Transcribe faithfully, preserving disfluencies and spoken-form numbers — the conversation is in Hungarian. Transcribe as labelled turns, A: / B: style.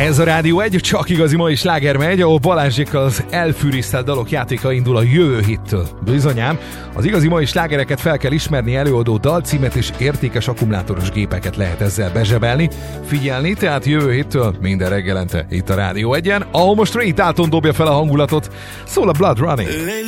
A: Ez a Rádió egy, csak igazi mai sláger megy, ahol Balázsékkal az elfűrisztelt dalok játéka indul a jövő hittől. Bizonyám, az igazi mai slágereket fel kell ismerni, előadó dalcímet és értékes akkumulátoros gépeket lehet ezzel bezsebelni. Figyelni, tehát jövő hittől minden reggelente itt a Rádió egyen, ahol most Ray Dalton dobja fel a hangulatot, szól a Blood Running.